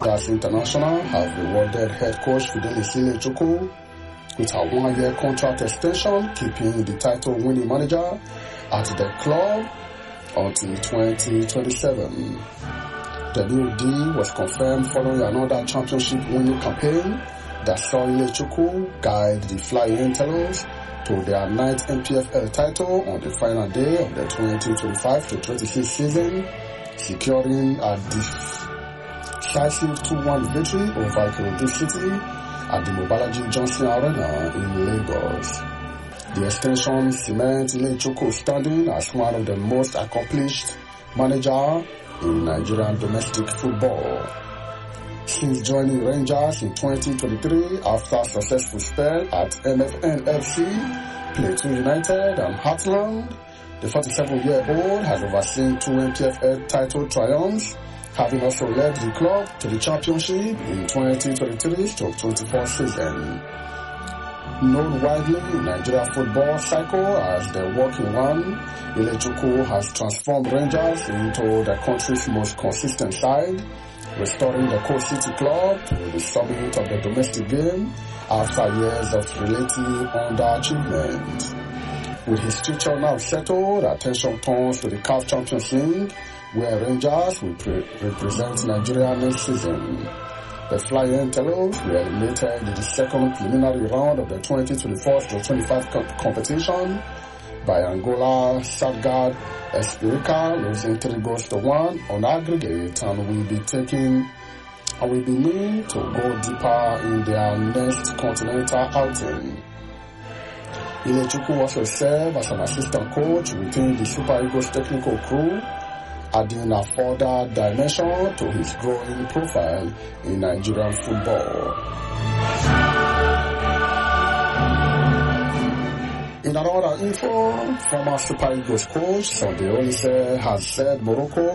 Rangers International have rewarded head coach Fidelis Ilechukwu with a one-year contract extension, keeping the title-winning manager at the club until 2027. WD was confirmed following another championship-winning campaign that saw Ilechukwu guide the Flying Antelopes to their 9th NPFL title on the final day of the 2025-26 season, securing a decisive 2-1 victory over Ikorodu City at the Mobalaji Johnson Arena in Lagos. The extension cements Ilechukwu standing as one of the most accomplished managers in Nigerian domestic football. Since joining Rangers in 2023 after a successful spell at MFN FC, Plateau United and Heartland, the 47-year-old has overseen 2 NPFL title triumphs, having also led the club to the championship in 2023-24 season. Known widely in Nigeria football cycle as the working one, Ilechukwu has transformed Rangers into the country's most consistent side, restoring the Coast City club to the summit of the domestic game after years of relative underachievement. With his future now settled, attention turns to the CAF Champions League, where Rangers will represent Nigeria next season. The Flying Antelopes were eliminated in the second preliminary round of the 2024-25 competition by Angola Sadgard Espirica, losing 3-1 on aggregate, and will be meant to go deeper in their next continental outing. Ilechukwu also served as an assistant coach within the Super Eagles technical crew, adding a further dimension to his growing profile in Nigerian football. In another info, former Super Eagles coach Sunday Olise has said Morocco